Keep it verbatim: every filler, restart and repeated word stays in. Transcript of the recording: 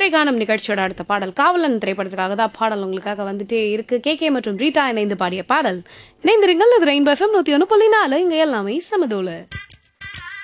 திரைகானம் நிகழ்ச்சியோட அடுத்த பாடல் காவலன் திரைப்படத்துக்காக தான் பாடல் உங்களுக்காக வந்துட்டே இருக்கு. கே கே மற்றும் ரீட்டா இணைந்து பாடிய பாடல். இணைந்திருங்கள். இது ரெயின்போ எஃப்எம் நூத்தி ஒன்று புள்ளி நாலு. இங்க எல்லாமே சமதோல.